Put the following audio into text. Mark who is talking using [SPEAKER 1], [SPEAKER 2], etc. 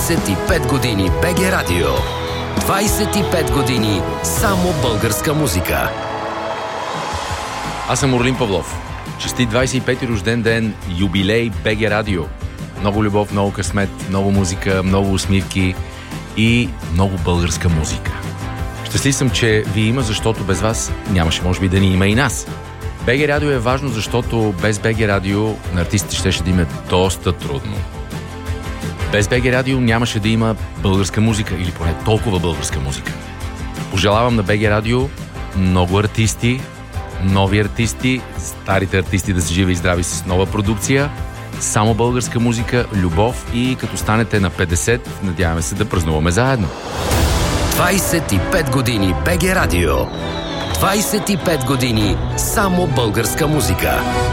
[SPEAKER 1] 25 години БГ Радио. 25 години само българска музика.
[SPEAKER 2] Аз съм Орлин Павлов. Честит 25-ти рожден ден, юбилей БГ Радио. Много любов, много късмет, много музика, много усмивки и много българска музика. Щастлив съм, че ви има, защото без вас нямаше може би да ни има и нас. БГ Радио е важно, защото без БГ Радио на артистите щеше да им е доста трудно. Без БГ Радио нямаше да има българска музика или поне толкова българска музика. Пожелавам на БГ Радио много артисти, нови артисти, старите артисти да са живи и здрави с нова продукция, само българска музика, любов и като станете на 50, надяваме се да празнуваме заедно.
[SPEAKER 1] 25 години БГ Радио. 25 години само българска музика.